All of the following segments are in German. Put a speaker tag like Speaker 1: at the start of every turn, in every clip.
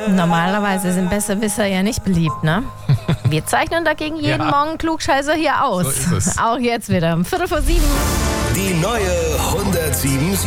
Speaker 1: Normalerweise sind Besserwisser ja nicht beliebt, ne? Wir zeichnen dagegen jeden Morgen Klugscheißer hier aus.
Speaker 2: So ist es.
Speaker 1: Auch jetzt wieder um 6:45.
Speaker 3: Die neue 107.7.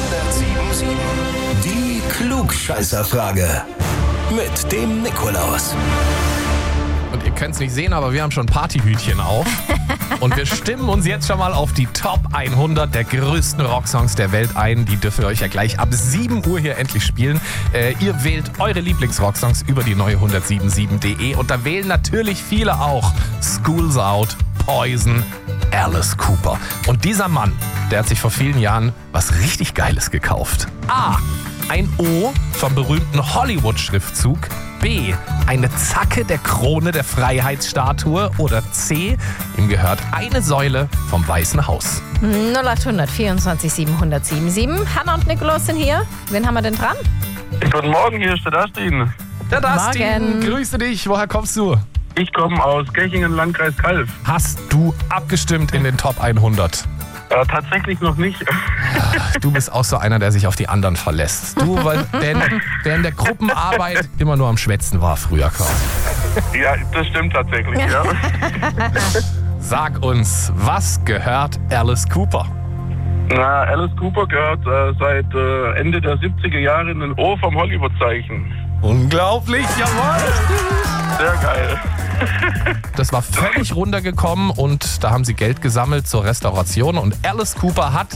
Speaker 3: Die Klugscheißerfrage. Mit dem Nikolaus.
Speaker 2: Und ihr könnt es nicht sehen, aber wir haben schon Partyhütchen auf. Und wir stimmen uns jetzt schon mal auf die Top 100 der größten Rocksongs der Welt ein. Die dürfen wir euch ja gleich ab 7 Uhr hier endlich spielen. Ihr wählt eure Lieblingsrocksongs über die neue 107.7.de. Und da wählen natürlich viele auch School's Out, Poison, Alice Cooper. Und dieser Mann, der hat sich vor vielen Jahren was richtig Geiles gekauft. A. Ein O vom berühmten Hollywood-Schriftzug. B. Eine Zacke der Krone der Freiheitsstatue. Oder C. Ihm gehört eine Säule vom Weißen Haus.
Speaker 1: 0800 24 777. Hanna und Nikolaus sind hier. Wen haben wir denn dran?
Speaker 4: Guten Morgen, hier ist der Dustin.
Speaker 2: Der Dustin,
Speaker 1: Morgen.
Speaker 2: grüße dich. Woher kommst du?
Speaker 4: Ich komme aus Gechingen, Landkreis Calw.
Speaker 2: Hast du abgestimmt in den Top 100?
Speaker 4: Tatsächlich noch nicht.
Speaker 2: Du bist auch so einer, der sich auf die anderen verlässt. Du, weil der in der Gruppenarbeit immer nur am Schwätzen war früher quasi.
Speaker 4: Ja, das stimmt tatsächlich, ja.
Speaker 2: Sag uns, was gehört Alice Cooper?
Speaker 4: Na, Alice Cooper gehört seit Ende der 70er Jahre in den O vom Hollywood-Zeichen.
Speaker 2: Unglaublich, jawohl!
Speaker 4: Sehr geil.
Speaker 2: Das war völlig runtergekommen und da haben sie Geld gesammelt zur Restauration und Alice Cooper hat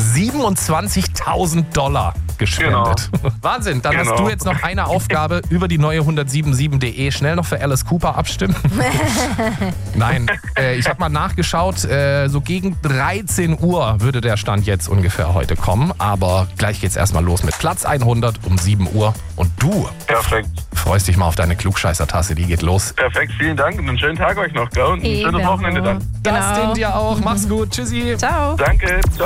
Speaker 2: $27.000 gespendet.
Speaker 4: Genau.
Speaker 2: Wahnsinn, dann hast du jetzt noch eine Aufgabe über die neue 107.7.de. Schnell noch für Alice Cooper abstimmen. Nein, ich habe mal nachgeschaut, so gegen 13 Uhr würde der Stand jetzt ungefähr heute kommen. Aber gleich geht's erstmal los mit Platz 100 um 7 Uhr. Und du
Speaker 4: Perfekt.
Speaker 2: freust dich mal auf deine Klugscheißer-Tasse, die geht los.
Speaker 4: Perfekt, vielen Dank und einen schönen Tag euch noch, gell? Und ein schönes Wochenende dann.
Speaker 2: Das denn dir auch. Mach's gut. Tschüssi.
Speaker 1: Ciao.
Speaker 4: Danke. Ciao.